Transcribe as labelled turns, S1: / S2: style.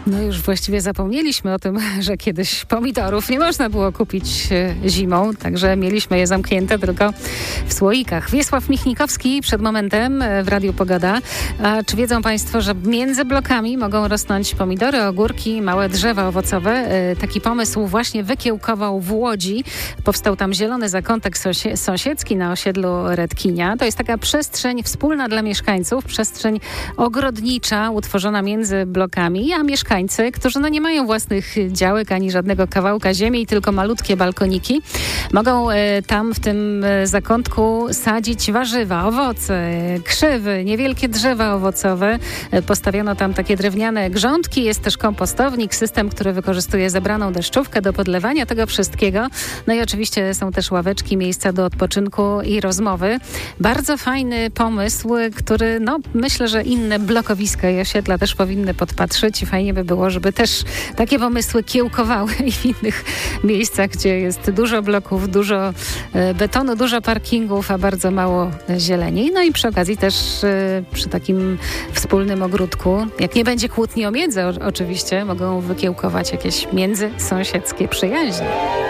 S1: No już właściwie zapomnieliśmy o tym, że kiedyś pomidorów nie można było kupić zimą, także mieliśmy je zamknięte tylko w słoikach. Wiesław Michnikowski przed momentem w Radiu Pogoda. A czy wiedzą Państwo, że między blokami mogą rosnąć pomidory, ogórki, małe drzewa owocowe? Taki pomysł właśnie wykiełkował w Łodzi. Powstał tam zielony zakątek sąsiedzki na osiedlu Redkinia. To jest taka przestrzeń wspólna dla mieszkańców, przestrzeń ogrodnicza utworzona między blokami, a mieszkańcy, którzy nie mają własnych działek ani żadnego kawałka ziemi, tylko malutkie balkoniki, mogą tam w tym zakątku sadzić warzywa, owoce, krzewy, niewielkie drzewa owocowe. Postawiono tam takie drewniane grządki, jest też kompostownik, system, który wykorzystuje zebraną deszczówkę do podlewania tego wszystkiego. No i oczywiście są też ławeczki, miejsca do odpoczynku i rozmowy. Bardzo fajny pomysł, który myślę, że inne blokowiska i osiedla też powinny podpatrzeć i fajnie by było, żeby też takie pomysły kiełkowały i w innych miejscach, gdzie jest dużo bloków, dużo betonu, dużo parkingów, a bardzo mało zieleni. No i przy okazji też przy takim wspólnym ogródku, jak nie będzie kłótni o miedzę oczywiście, mogą wykiełkować jakieś międzysąsiedzkie przyjaźnie.